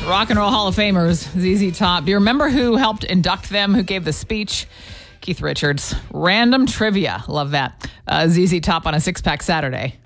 Rock and Roll Hall of Famers, ZZ Top. Do you remember who helped induct them, who gave the speech? Keith Richards. Random trivia. Love that. ZZ Top on a Six Pack Saturday.